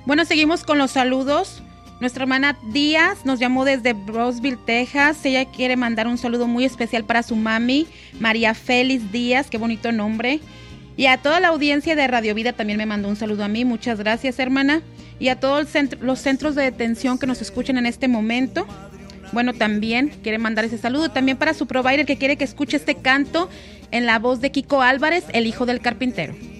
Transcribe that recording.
Bueno, seguimos con los saludos. Nuestra hermana Díaz nos llamó desde Brownsville, Texas. Ella quiere mandar un saludo muy especial para su mami, María Félix Díaz, qué bonito nombre. Y a toda la audiencia de Radio Vida también me mandó un saludo a mí. Muchas gracias, hermana. Y a todos los centros de detención que nos escuchan en este momento. Bueno, también quiere mandar ese saludo. También para su provider que quiere que escuche este canto en la voz de Kiko Álvarez, el hijo del carpintero.